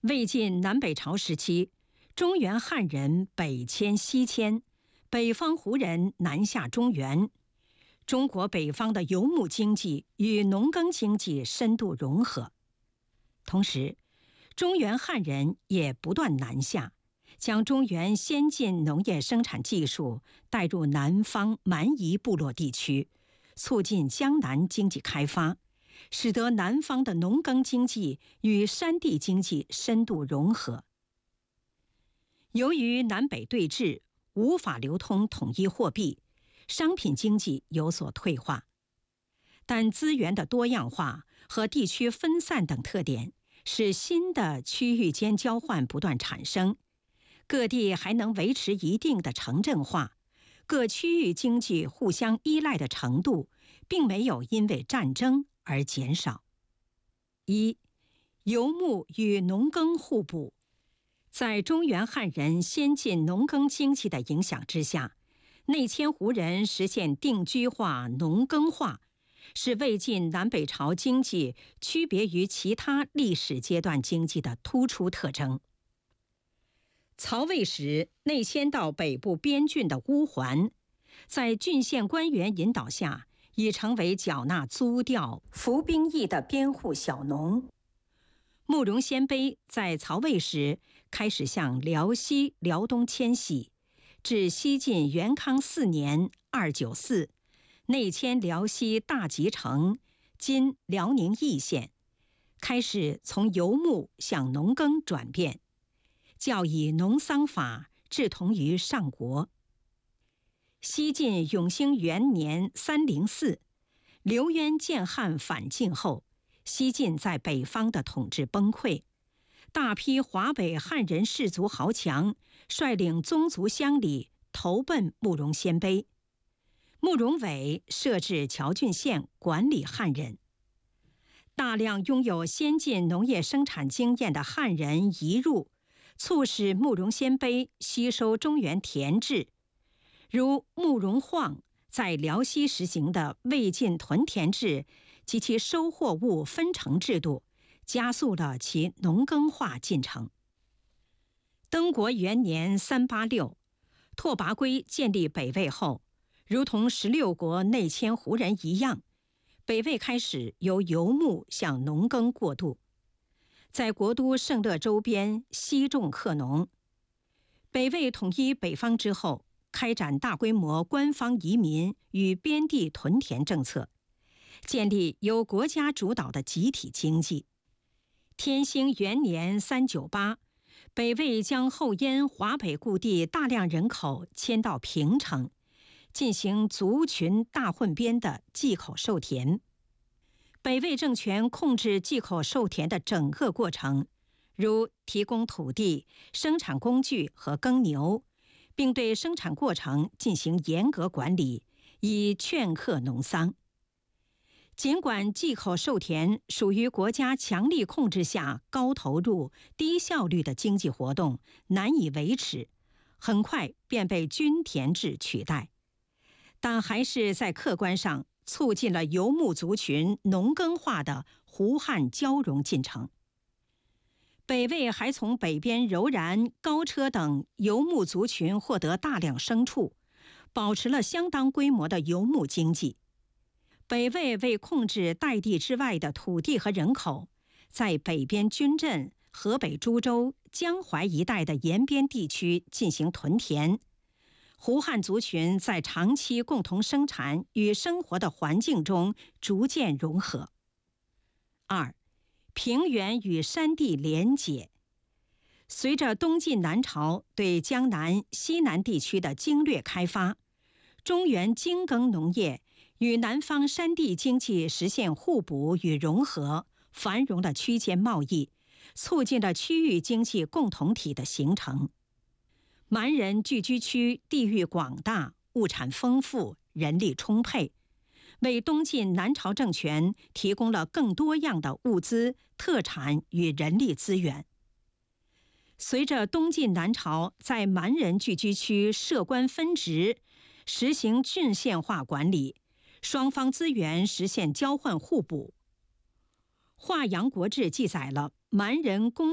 魏晋南北朝时期，中原汉人北迁西迁，北方胡人南下中原。中国北方的游牧经济与农耕经济深度融合，同时，中原汉人也不断南下，将中原先进农业生产技术带入南方蛮夷部落地区，促进江南经济开发，使得南方的农耕经济与山地经济深度融合。由于南北对峙，无法流通统一货币，商品经济有所退化。但资源的多样化和地区分散等特点，使新的区域间交换不断产生，各地还能维持一定的城镇化，各区域经济互相依赖的程度，并没有因为战争而减少。一、游牧与农耕互补。在中原汉人先进农耕经济的影响之下，内迁胡人实现定居化、农耕化，是魏晋南北朝经济区别于其他历史阶段经济的突出特征。曹魏时内迁到北部边郡的乌桓，在郡县官员引导下，已成为缴纳租调、服兵役的边户小农。慕容鲜卑在曹魏时开始向辽西、辽东迁徙，至西晋元康4年294，内迁辽西大集城（今辽宁义县），开始从游牧向农耕转变，教以农桑法，志同于上国。西晋永兴元年304，刘渊建汉反晋后，西晋在北方的统治崩溃，大批华北汉人士族豪强率领宗族乡里投奔慕容鲜卑。慕容伟设置谯郡县管理汉人，大量拥有先进农业生产经验的汉人移入，促使慕容鲜卑吸收中原田制，如慕容晃在辽西实行的魏晋屯田制及其收获物分成制度，加速了其农耕化进程。登国元年386，拓跋圭建立北魏后，如同16国内迁胡人一样，北魏开始由游牧向农耕过渡，在国都圣乐周边西种克农。北魏统一北方之后，开展大规模官方移民与边地屯田政策，建立由国家主导的集体经济。天兴元年398，北魏将后燕华北故地大量人口迁到平城，进行族群大混编的祭口授田。北魏政权控制祭口授田的整个过程，如提供土地、生产工具和耕牛，并对生产过程进行严格管理，以劝课农桑。尽管祭口授田属于国家强力控制下高投入、低效率的经济活动，难以维持，很快便被均田制取代，但还是在客观上促进了游牧族群农耕化的胡汉交融进程。北魏还从北边柔然、高车等游牧族群获得大量牲畜，保持了相当规模的游牧经济。北魏为控制代地之外的土地和人口，在北边军镇、河北株洲、江淮一带的沿边地区进行屯田。胡汉族群在长期共同生产与生活的环境中逐渐融合。2、平原与山地连结。随着东晋南朝对江南、西南地区的经略开发，中原精耕农业与南方山地经济实现互补与融合，繁荣的区间贸易，促进了区域经济共同体的形成。蛮人聚居区地域广大，物产丰富，人力充沛，为东晋南朝政权提供了更多样的物资、特产与人力资源。随着东晋南朝在蛮人聚居区设官分职，实行郡县化管理，双方资源实现交换互补。《华阳国志》记载了蛮人公